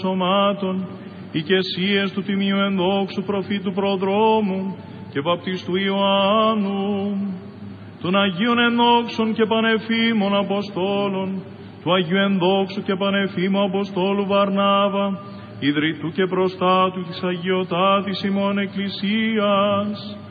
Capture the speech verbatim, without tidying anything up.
σωμάτων, οικεσίες του τιμίου ενδόξου προφήτου προδρόμου και βαπτιστού Ιωάννου, των Αγίων ενδόξων και πανεφήμων Αποστόλων, του Αγίου ενδόξου και πανεφήμου Αποστόλου Βαρνάβα, ιδρυτού και προστάτου της αγιωτάτης ημών Εκκλησίας,